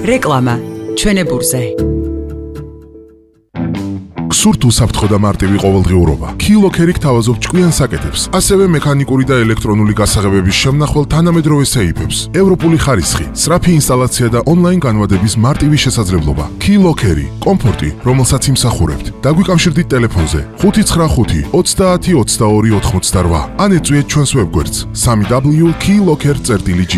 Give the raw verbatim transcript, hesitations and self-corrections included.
რეკლამა ჩვენებურზე. სურთ უსაფრთხო და მარტივი ყოველდღიურობა. Keylockerი გთავაზობ ჭკვიან საკეთებს, ასევე მექანიკური და ელექტრონული გასაღებების შემნახვალ თანამედროვე სეიფებს, ევროპული ხარისხი, სწრაფი ინსტალაცია და ონლაინ განვადების მარტივი შესაძლებლობა. Keylockerი, კომფორტი, რომელსაც იმსახურებთ. დაგვიკავშირდით ტელეფონზე ხუთი ცხრა ხუთი ოცდაათი ოცდაორი ოთხმოცდარვა. ან ეწვიეთ ჩვენს ვებგვერდს სამი დაბლიუ კეილოკერ წერტილი ჯი.